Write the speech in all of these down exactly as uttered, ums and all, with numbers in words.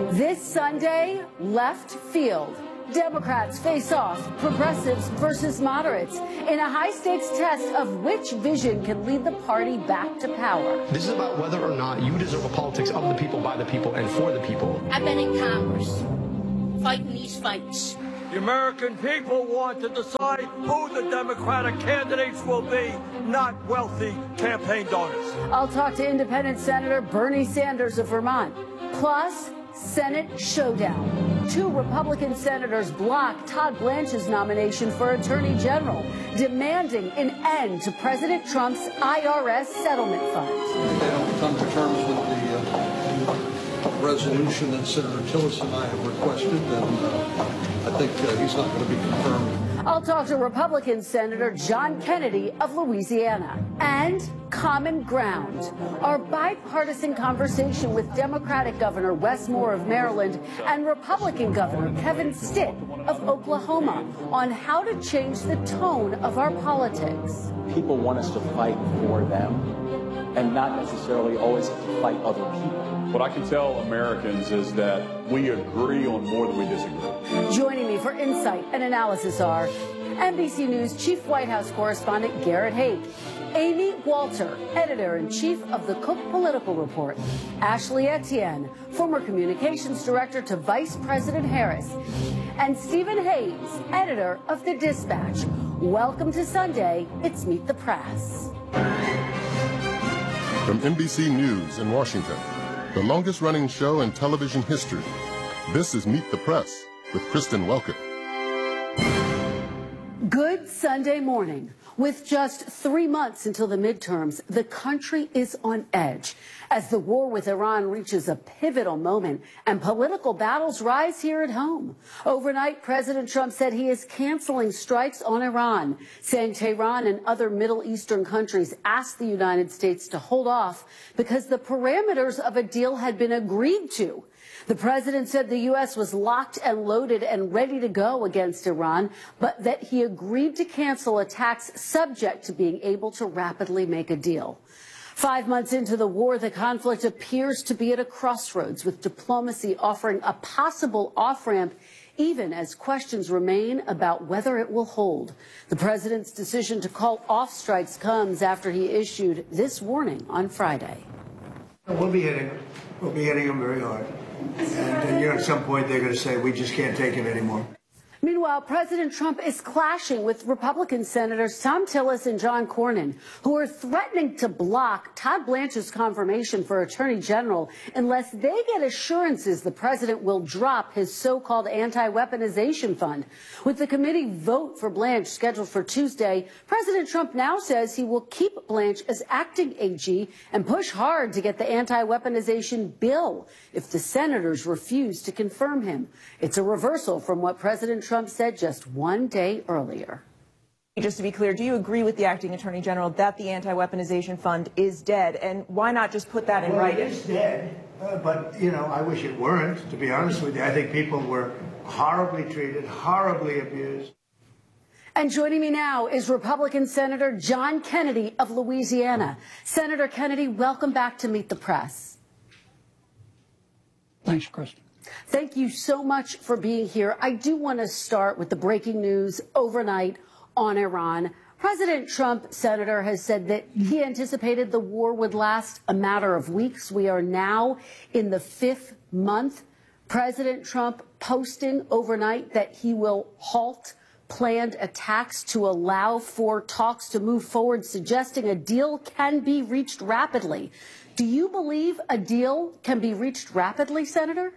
This Sunday, left field. Democrats face off, progressives versus moderates, in a high-stakes test of which vision can lead the party back to power. This is about whether or not you deserve a politics of the people, by the people, and for the people. I've been in Congress, fighting these fights. The American people want to decide who the Democratic candidates will be, not wealthy campaign donors. I'll talk to independent Senator Bernie Sanders of Vermont. Plus, Senate showdown. Two Republican senators blocked Todd Blanche's nomination for Attorney General, demanding an end to President Trump's I R S settlement fund. They don't come to terms with the uh, resolution that Senator Tillis and I have requested, and uh, I think uh, he's not going to be confirmed. I'll talk to Republican Senator John Kennedy of Louisiana. And common ground, our bipartisan conversation with Democratic Governor Wes Moore of Maryland and Republican Governor Kevin Stitt of Oklahoma on how to change the tone of our politics. People want us to fight for them and not necessarily always have to fight other people. What I can tell Americans is that we agree on more than we disagree. Joining me for insight and analysis are N B C News Chief White House Correspondent Garrett Haake, Amy Walter, Editor-in-Chief of the Cook Political Report, Ashley Etienne, former Communications Director to Vice President Harris, and Stephen Hayes, Editor of The Dispatch. Welcome to Sunday. It's Meet the Press. From N B C News in Washington, the longest-running show in television history, this is Meet the Press with Kristen Welker. Good Sunday morning. With just three months until the midterms, the country is on edge as the war with Iran reaches a pivotal moment and political battles rise here at home. Overnight, President Trump said he is canceling strikes on Iran, saying Tehran and other Middle Eastern countries asked the United States to hold off because the parameters of a deal had been agreed to. The president said the U S was locked and loaded and ready to go against Iran, but that he agreed to cancel attacks subject to being able to rapidly make a deal. Five months into the war, the conflict appears to be at a crossroads, with diplomacy offering a possible off-ramp, even as questions remain about whether it will hold. The president's decision to call off strikes comes after he issued this warning on Friday. We'll be hitting them. We'll be hitting them very hard. And, uh, you know, at some point they're going to say, we just can't take it anymore. Meanwhile, President Trump is clashing with Republican Senators Thom Tillis and John Cornyn, who are threatening to block Todd Blanche's confirmation for Attorney General unless they get assurances the president will drop his so-called anti-weaponization fund. With the committee vote for Blanche scheduled for Tuesday, President Trump now says he will keep Blanche as acting A G and push hard to get the anti-weaponization bill if the senators refuse to confirm him. It's a reversal from what President Trump said just one day earlier. Just to be clear, do you agree with the acting attorney general that the anti-weaponization fund is dead? And why not just put that in well, writing? It is dead, uh, but, you know, I wish it weren't, to be honest with you. I think people were horribly treated, horribly abused. And joining me now is Republican Senator John Kennedy of Louisiana. Senator Kennedy, welcome back to Meet the Press. Thanks, Kristen. Thank you so much for being here. I do want to start with the breaking news overnight on Iran. President Trump, Senator, has said that he anticipated the war would last a matter of weeks. We are now in the fifth month. President Trump posting overnight that he will halt planned attacks to allow for talks to move forward, suggesting a deal can be reached rapidly. Do you believe a deal can be reached rapidly, Senator?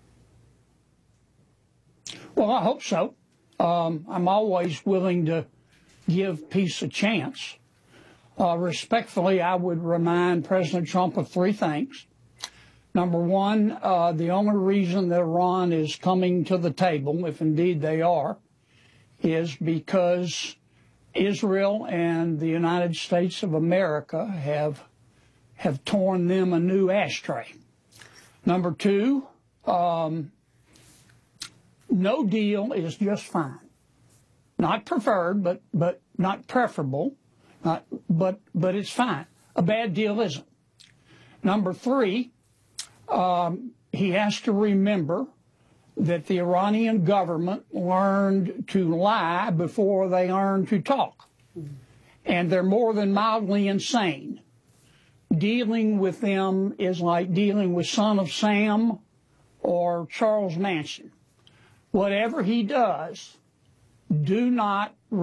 Well, I hope so. Um, I'm always willing to give peace a chance. Uh, respectfully, I would remind President Trump of three things. Number one, uh, the only reason that Iran is coming to the table, if indeed they are, is because Israel and the United States of America have have torn them a new ashtray. Number two, um, no deal is just fine. Not preferred, but but not preferable. Not, but but it's fine. A bad deal isn't. Number three, um, he has to remember that the Iranian government learned to lie before they learned to talk. And they're more than mildly insane. Dealing with them is like dealing with Son of Sam or Charles Manson. Whatever he does, do not